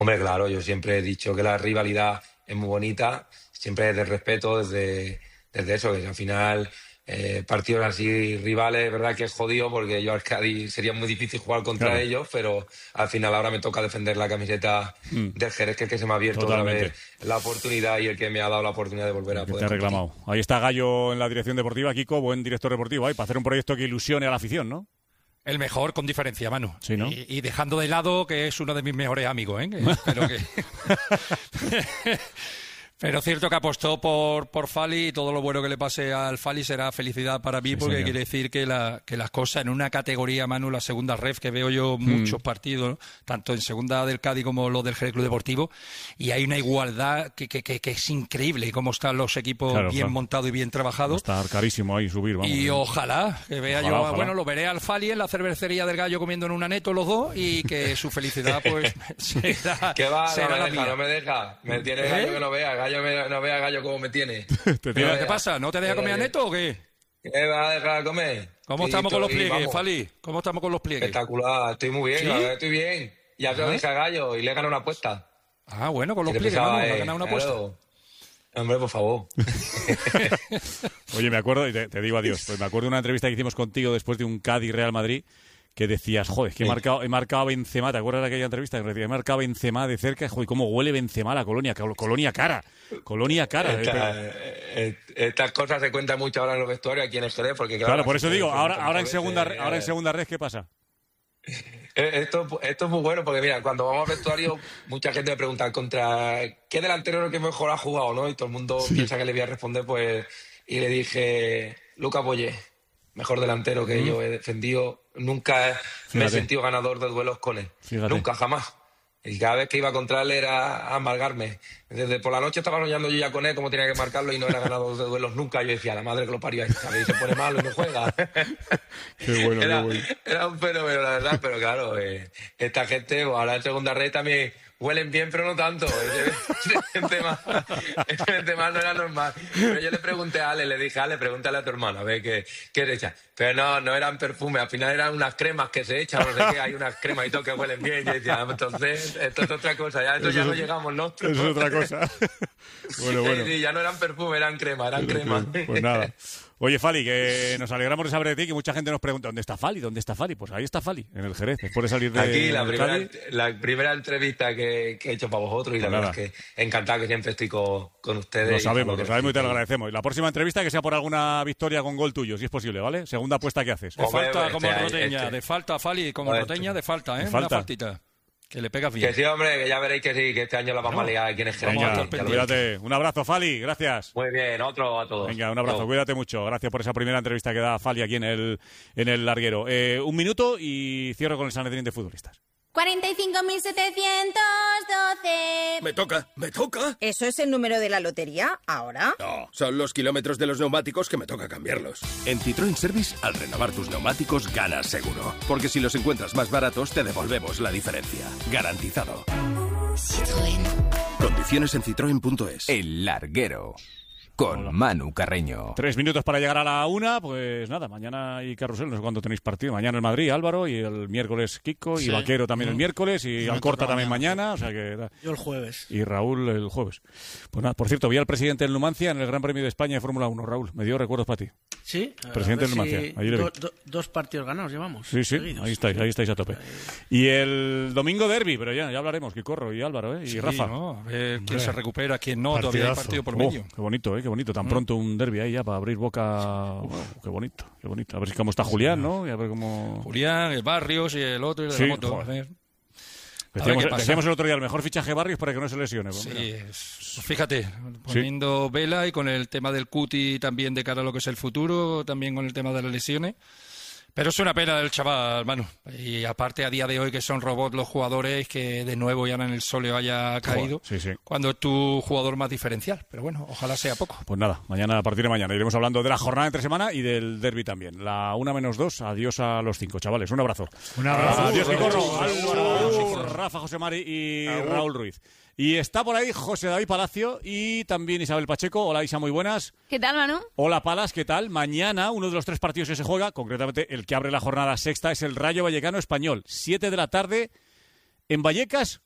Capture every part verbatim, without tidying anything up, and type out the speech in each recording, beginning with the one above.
Hombre, claro, yo siempre he dicho que la rivalidad es muy bonita, siempre desde el respeto, desde, desde eso, que al final eh, partidos así rivales, verdad que es jodido porque yo al Cádiz sería muy difícil jugar contra claro. ellos, pero al final ahora me toca defender la camiseta mm. del Jerez, que es el que se me ha abierto otra vez la oportunidad y el que me ha dado la oportunidad de volver a que poder te ha reclamado. Competir. Ahí está Gallo en la dirección deportiva, Kiko, buen director deportivo, ahí, para hacer un proyecto que ilusione a la afición, ¿no? El mejor, con diferencia, Manu. Sí, ¿no? Y, y dejando de lado que es uno de mis mejores amigos, ¿eh? Que espero que... Pero cierto que apostó por, por Fali y todo lo bueno que le pase al Fali será felicidad para mí, sí, porque señor. Quiere decir que, la, que las cosas en una categoría, Manu, la segunda ref, que veo yo mm. muchos partidos, ¿no? Tanto en segunda del Cádiz como los del Jerez Club Deportivo, y hay una igualdad que, que, que, que es increíble, cómo están los equipos claro, bien claro. montados y bien trabajados. Va a estar carísimo ahí subir, vamos. Y ojalá que vea ojalá, yo, ojalá. bueno, lo veré al Fali en la cervecería del Gallo comiendo en un aneto los dos y que su felicidad pues será, ¿Qué va? será no me la deja, mía. no me deja. Me tiene ¿Eh? Gallo que no vea, Gallo me, no vea Gallo como me tiene. ¿Te ¿Pero qué pasa? ¿No te deja comer aneto o qué? ¿Qué vas a dejar comer? ¿Cómo y estamos con los pliegues, vamos. Fali? ¿Cómo estamos con los pliegues? Espectacular, estoy muy bien, ¿Sí? la verdad, estoy bien. Ya te lo dije a Gallo y le he ganado una apuesta. Ah, bueno, con los si pliegues, ¿no? Eh, ¿Le ha ganado una apuesta? Claro. Hombre, por favor. Oye, me acuerdo, y te, te digo adiós, pues me acuerdo de una entrevista que hicimos contigo después de un Cádiz-Real Madrid, que decías, joder, que he marcado, he marcado a Benzema, ¿te acuerdas de aquella entrevista? Que decía, he marcado a Benzema de cerca, joder, cómo huele Benzema a la colonia, colonia cara, colonia cara. Esta, eh, estas cosas se cuentan mucho ahora en los vestuarios aquí en el Jerez, porque claro, claro por eso digo, ahora, ahora en segunda, veces, ahora en segunda red, ¿qué pasa? Esto, esto es muy bueno, porque mira, cuando vamos al vestuario, mucha gente me pregunta contra qué delantero es el que mejor ha jugado, ¿no? Y todo el mundo sí. piensa que le voy a responder, pues, y le dije, Lucas Boyé, mejor delantero que mm. yo he defendido. Nunca Fíjate. me he sentido ganador de duelos con él. Fíjate. Nunca, jamás. Y cada vez que iba contra él era a amargarme. Desde por la noche estaba soñando yo ya con él, cómo tenía que marcarlo, y no era ganador de duelos nunca. Yo decía, la madre que lo parió, y se pone malo y no juega. Qué bueno, era, qué bueno. Era un fenómeno, la verdad, pero claro, eh, esta gente, pues, ahora en segunda red también huelen bien, pero no tanto. Ese tema, ese tema no era normal. Pero yo le pregunté a Ale, le dije, Ale, pregúntale a tu hermano, a ver qué, qué le echa. Pero no, no eran perfumes, al final eran unas cremas que se echan, no sé qué, hay unas cremas y todo que huelen bien. Y yo decía, entonces, esto es otra cosa, ya, esto ya no llegamos nosotros. Eso es otra cosa. Bueno, bueno. Sí, sí, ya no eran perfumes, eran cremas, eran cremas. Pues nada. Oye, Fali, que nos alegramos de saber de ti, que mucha gente nos pregunta, ¿dónde está Fali? ¿Dónde está Fali? Pues ahí está Fali, en el Jerez, después de salir de Aquí, la primera, la primera entrevista que, que he hecho para vosotros, y pues la nada. verdad es que encantado, que siempre estoy con, con ustedes. Lo sabemos, lo sabemos y te lo agradecemos. Y la próxima entrevista que sea por alguna victoria con gol tuyo, si es posible, ¿vale? Segunda apuesta que haces. De Hombre, falta este, como este, Roteña, este. de falta, Fali, como Este. Roteña, de falta, ¿eh? De falta. Una faltita. Que le pegas bien. Que sí, hombre, que ya veréis que sí, que este año la vamos no. a liar aquí en el Jerez. Venga, cuídate. Un abrazo, Fali, gracias. Muy bien, otro a todos. Venga, un abrazo, Chau. Cuídate mucho. Gracias por esa primera entrevista que da Fali aquí en el, en el larguero. Eh, un minuto y cierro con el Sanedrín de futbolistas. cuarenta y cinco mil setecientos doce. Me toca, me toca. ¿Eso es el número de la lotería ahora? No, son los kilómetros de los neumáticos que me toca cambiarlos. En Citroën Service, al renovar tus neumáticos, ganas seguro. Porque si los encuentras más baratos, te devolvemos la diferencia. Garantizado. Citroën. Condiciones en citroen punto es. El larguero. Con Manu Carreño. Tres minutos para llegar a la una, pues nada, mañana hay carrusel, no sé cuándo tenéis partido. Mañana el Madrid, Álvaro, y el miércoles Kiko, y sí. Vaquero también uh-huh. el miércoles, y no Alcorta también mañana, o sea que... Yo el jueves. Y Raúl el jueves. Pues nada, por cierto, vi al presidente del Numancia en el Gran Premio de España de Fórmula uno, Raúl. Me dio recuerdos para ti. Sí. Presidente del Numancia. Si Allí do, do, dos partidos ganados llevamos. Sí, sí, seguidos. ahí estáis, ahí estáis a tope. Y el domingo derbi, pero ya, ya hablaremos, que corro, y Álvaro, ¿eh? Y sí, Rafa. ¿no? A ver quién se recupera, quién no, Partidazo. Todavía hay partido por medio. Oh, qué bonito, ¿eh? Qué bonito, tan mm. pronto un derbi ahí ya para abrir boca. Oh, qué bonito, qué bonito. A ver si cómo está Julián, ¿no? Y a ver cómo... Julián, el Barrios y el otro, y el de sí, la moto. Joder. A ver. Decíamos, A ver decíamos el otro día, el mejor fichaje Barrios para que no se lesione. Sí, pues es, fíjate, poniendo sí. vela y con el tema del cuti también de cara a lo que es el futuro, también con el tema de las lesiones. Pero es una pena el chaval, Manu. Y aparte a día de hoy que son robots los jugadores, que de nuevo ya en el sóleo haya caído, sí, sí. cuando es tu jugador más diferencial. Pero bueno, ojalá sea poco. Pues nada, mañana, a partir de mañana, iremos hablando de la jornada entre semana y del derbi también. La una menos dos, adiós a los cinco, chavales. Un abrazo. Un abrazo. Adiós, Picorro, Álvaro, Rafa, José Mari y Agur. Raúl Ruiz. Y está por ahí José David Palacio y también Isabel Pacheco. Hola, Isa, muy buenas. ¿Qué tal, Manu? Hola, Palas, ¿qué tal? Mañana, uno de los tres partidos que se juega, concretamente el que abre la jornada sexta, es el Rayo Vallecano Español. Siete de la tarde en Vallecas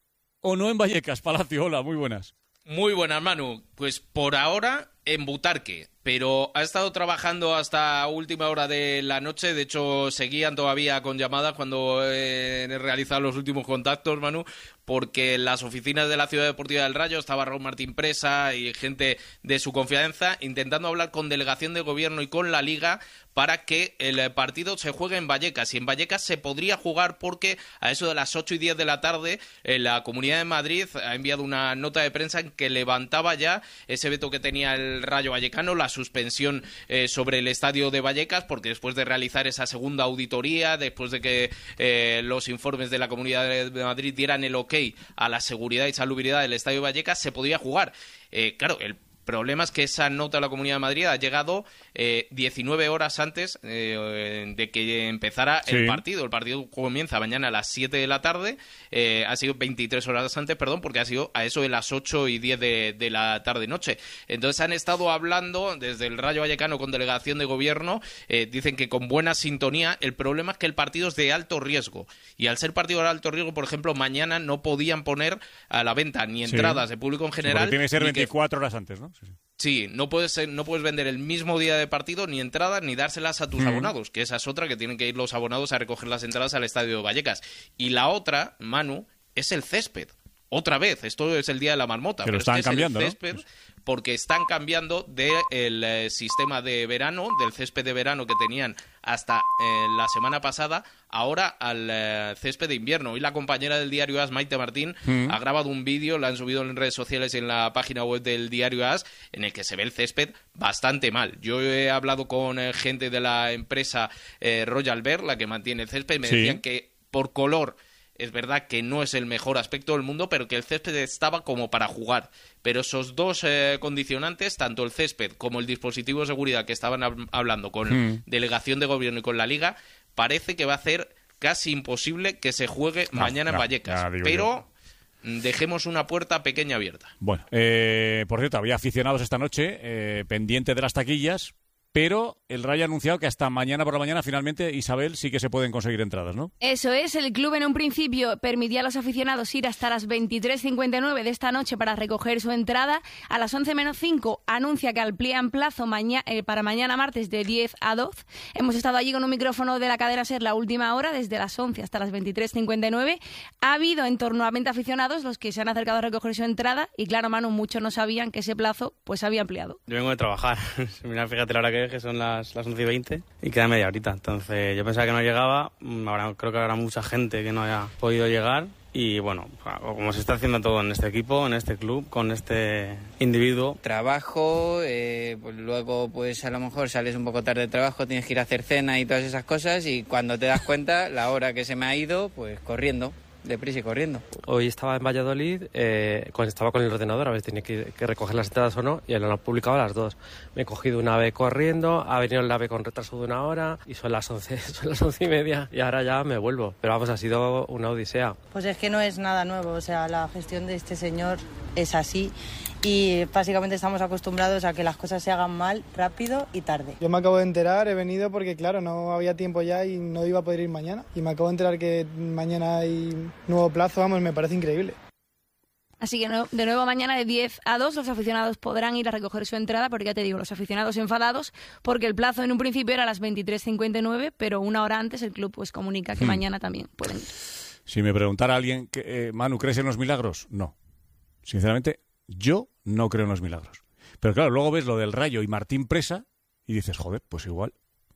o no en Vallecas? Palacio, hola, muy buenas. Muy buenas, Manu. Pues por ahora en Butarque, pero ha estado trabajando hasta última hora de la noche. De hecho, seguían todavía con llamadas cuando he realizado los últimos contactos, Manu, porque en las oficinas de la Ciudad Deportiva del Rayo estaba Raúl Martín Presa y gente de su confianza intentando hablar con delegación de gobierno y con la Liga para que el partido se juegue en Vallecas. Y en Vallecas se podría jugar porque a eso de las ocho y diez de la tarde eh, la Comunidad de Madrid ha enviado una nota de prensa en que levantaba ya ese veto que tenía el Rayo Vallecano, la suspensión eh, sobre el estadio de Vallecas, porque después de realizar esa segunda auditoría, después de que eh, los informes de la Comunidad de Madrid dieran el ok a la seguridad y salubridad del estadio de Vallecas, se podía jugar. Eh, claro, el problema es que esa nota de la Comunidad de Madrid ha llegado eh, diecinueve horas antes eh, de que empezara sí. el partido. El partido comienza mañana a las siete de la tarde, eh, ha sido veintitrés horas antes, perdón, porque ha sido a eso de las ocho y diez de, de la tarde-noche. Entonces han estado hablando desde el Rayo Vallecano con delegación de gobierno, eh, dicen que con buena sintonía. El problema es que el partido es de alto riesgo, y al ser partido de alto riesgo, por ejemplo, mañana no podían poner a la venta ni entradas sí. de público en general. Sí, tiene que ser veinticuatro que... horas antes, ¿no? Sí, sí. Sí, no puedes, no puedes vender el mismo día de partido ni entradas ni dárselas a tus mm. abonados, que esa es otra, que tienen que ir los abonados a recoger las entradas al estadio de Vallecas. Y la otra, Manu, es el césped. Otra vez, esto es el día de la marmota. Que lo pero están es que cambiando, es el césped, ¿no? Porque están cambiando del de eh, sistema de verano, del césped de verano que tenían hasta eh, la semana pasada, ahora al eh, césped de invierno. Hoy la compañera del diario AS, Maite Martín, mm. ha grabado un vídeo, lo han subido en redes sociales y en la página web del diario AS, en el que se ve el césped bastante mal. Yo he hablado con eh, gente de la empresa eh, Royal Bear, la que mantiene el césped, y me sí. decían que por color es verdad que no es el mejor aspecto del mundo, pero que el césped estaba como para jugar. Pero esos dos eh, condicionantes, tanto el césped como el dispositivo de seguridad que estaban hab- hablando con mm. delegación de gobierno y con la Liga, parece que va a hacer casi imposible que se juegue no, mañana no, en Vallecas. No, pero yo. dejemos una puerta pequeña abierta. Bueno, eh, por cierto, había aficionados esta noche eh, pendiente de las taquillas, pero el Rayo ha anunciado que hasta mañana por la mañana, finalmente, Isabel, sí que se pueden conseguir entradas, ¿no? Eso es, el club en un principio permitía a los aficionados ir hasta las veintitrés cincuenta y nueve de esta noche para recoger su entrada. A las once menos cinco anuncia que amplían plazo maña- eh, para mañana martes de diez a doce. Hemos estado allí con un micrófono de la cadena SER la última hora, desde las once hasta las veintitrés cincuenta y nueve. Ha habido en torno a veinte aficionados los que se han acercado a recoger su entrada y, claro, Manu, muchos no sabían que ese plazo pues había ampliado. Yo vengo de trabajar. Mira, fíjate la hora que es, que son las, las once y veinte y queda media horita. Entonces yo pensaba que no llegaba. Ahora creo que habrá mucha gente que no haya podido llegar. Y bueno, como se está haciendo todo en este equipo, en este club, con este individuo. Trabajo, eh, pues luego pues a lo mejor sales un poco tarde de trabajo, tienes que ir a hacer cena y todas esas cosas, y cuando te das cuenta, la hora que se me ha ido, pues corriendo. Deprisa y corriendo. Hoy estaba en Valladolid, eh, cuando estaba con el ordenador, a ver si tenía que, que recoger las entradas o no, y lo han publicado a las dos. Me he cogido una AVE corriendo, ha venido el AVE con retraso de una hora, y son las once, son las once y media, y ahora ya me vuelvo. Pero vamos, ha sido una odisea. Pues es que no es nada nuevo, o sea, la gestión de este señor es así, y básicamente estamos acostumbrados a que las cosas se hagan mal, rápido y tarde. Yo me acabo de enterar, he venido porque claro, no había tiempo ya y no iba a poder ir mañana. Y me acabo de enterar que mañana hay nuevo plazo, vamos, me parece increíble. Así que no, de nuevo mañana de diez a dos los aficionados podrán ir a recoger su entrada, porque ya te digo, los aficionados enfadados porque el plazo en un principio era a las veintitrés cincuenta y nueve, pero una hora antes el club pues comunica que hmm. mañana también pueden ir. Si me preguntara alguien, que, eh, Manu, ¿crees en los milagros? No. Sinceramente, yo no creo en los milagros. Pero claro, luego ves lo del Rayo y Martín Presa y dices, joder, pues igual.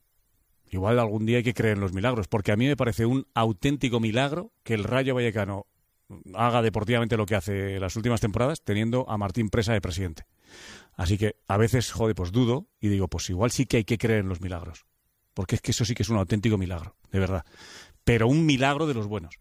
Igual algún día hay que creer en los milagros, porque a mí me parece un auténtico milagro que el Rayo Vallecano haga deportivamente lo que hace las últimas temporadas teniendo a Martín Presa de presidente. Así que a veces, joder, pues dudo y digo, pues igual sí que hay que creer en los milagros. Porque es que eso sí que es un auténtico milagro, de verdad. Pero un milagro de los buenos.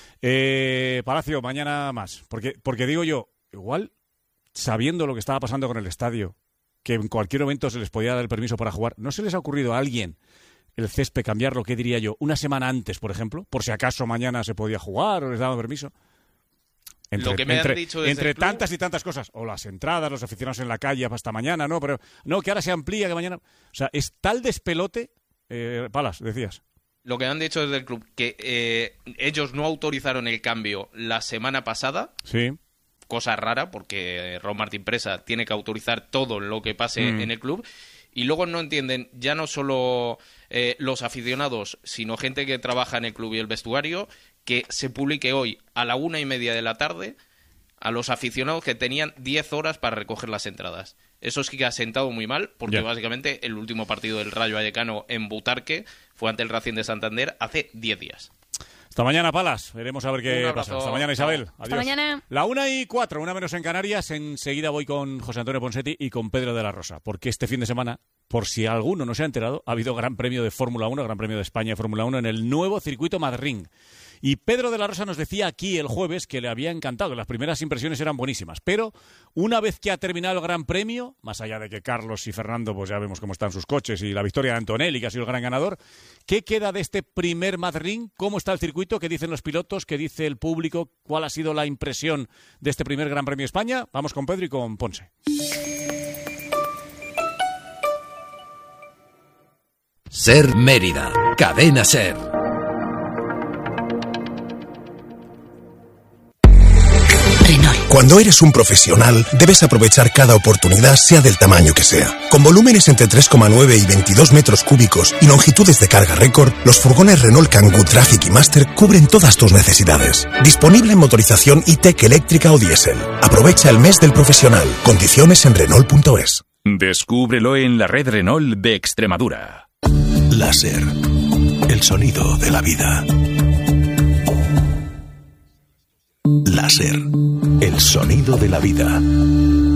Eh, Palacio, mañana más. Porque, porque digo yo, igual, sabiendo lo que estaba pasando con el estadio, que en cualquier momento se les podía dar el permiso para jugar, ¿no se les ha ocurrido a alguien el césped cambiarlo, qué diría yo, una semana antes, por ejemplo? Por si acaso mañana se podía jugar o les daban permiso. Entre, lo que me entre, han dicho desde entre el club... tantas y tantas cosas, o las entradas, los aficionados en la calle hasta mañana, no, pero no, que ahora se amplía, que mañana... O sea, es tal despelote, eh, Palas, decías. lo que han dicho desde el club, que eh, ellos no autorizaron el cambio la semana pasada. Sí. Cosa rara, porque Raúl Martín Presa tiene que autorizar todo lo que pase mm. en el club. Y luego no entienden ya no solo eh, los aficionados, sino gente que trabaja en el club y el vestuario, que se publique hoy a la una y media de la tarde a los aficionados que tenían diez horas para recoger las entradas. Eso sí que ha sentado muy mal, porque yeah. básicamente el último partido del Rayo Vallecano en Butarque fue ante el Racing de Santander hace diez días. Hasta mañana, Palas. Veremos a ver qué pasa. Hasta mañana, Isabel. Adiós. Hasta mañana. La una y cuatro, una menos en Canarias. Enseguida voy con José Antonio Ponsetti y con Pedro de la Rosa, porque este fin de semana, por si alguno no se ha enterado, ha habido Gran Premio de Fórmula uno, Gran Premio de España de Fórmula uno en el nuevo circuito Madrid. Y Pedro de la Rosa nos decía aquí el jueves que le había encantado, que las primeras impresiones eran buenísimas. Pero una vez que ha terminado el Gran Premio, más allá de que Carlos y Fernando, pues ya vemos cómo están sus coches, y la victoria de Antonelli, que ha sido el gran ganador, ¿qué queda de este primer Madrid? ¿Cómo está el circuito? ¿Qué dicen los pilotos? ¿Qué dice el público? ¿Cuál ha sido la impresión de este primer Gran Premio de España? Vamos con Pedro y con Ponce. Ser Mérida, Cadena Ser. Cuando eres un profesional, debes aprovechar cada oportunidad, sea del tamaño que sea. Con volúmenes entre tres coma nueve y veintidós metros cúbicos y longitudes de carga récord, los furgones Renault Kangoo Traffic y Master cubren todas tus necesidades. Disponible en motorización E-Tech eléctrica o diésel. Aprovecha el mes del profesional. Condiciones en Renault punto es. Descúbrelo en la red Renault de Extremadura. Láser. El sonido de la vida. Láser. El sonido de la vida.